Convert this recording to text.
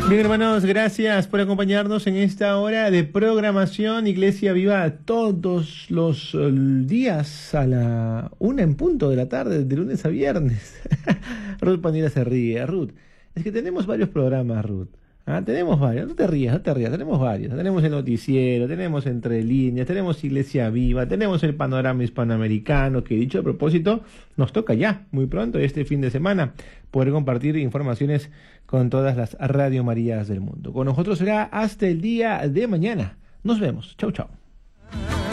Bien, hermanos, gracias por acompañarnos en esta hora de programación Iglesia Viva todos los días a la 1 en punto de la tarde, de lunes a viernes. Ruth Panira se ríe. Ruth, es que tenemos varios programas, Ruth. Ah, tenemos varios, no te rías, no te rías, tenemos varios. Tenemos el noticiero, tenemos Entre Líneas, tenemos Iglesia Viva, tenemos el panorama hispanoamericano, que dicho a propósito, nos toca ya, muy pronto, este fin de semana, poder compartir informaciones con todas las Radio Marías del mundo. Con nosotros será hasta el día de mañana. Nos vemos. Chau, chau.